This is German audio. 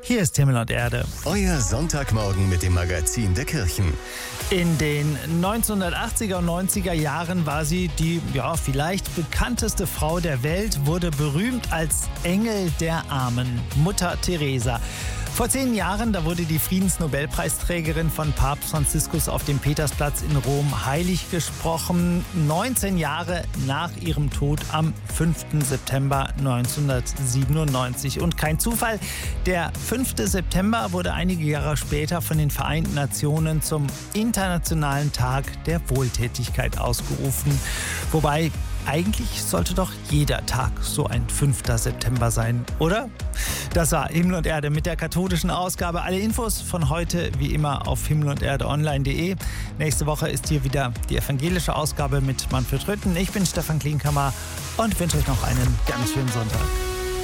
Hier ist Himmel und Erde. Euer Sonntagmorgen mit dem Magazin der Kirchen. In den 1980er und 90er Jahren war sie die vielleicht bekannteste Frau der Welt, wurde berühmt als Engel der Armen, Mutter Teresa. Vor 10 Jahren, da wurde die Friedensnobelpreisträgerin von Papst Franziskus auf dem Petersplatz in Rom heilig gesprochen. 19 Jahre nach ihrem Tod am 5. September 1997. Und kein Zufall, der 5. September wurde einige Jahre später von den Vereinten Nationen zum Internationalen Tag der Wohltätigkeit ausgerufen. Wobei, eigentlich sollte doch jeder Tag so ein 5. September sein, oder? Das war Himmel und Erde mit der katholischen Ausgabe. Alle Infos von heute wie immer auf himmeloderdeonline.de. Nächste Woche ist hier wieder die evangelische Ausgabe mit Manfred Rütten. Ich bin Stefan Klinkhammer und wünsche euch noch einen ganz schönen Sonntag.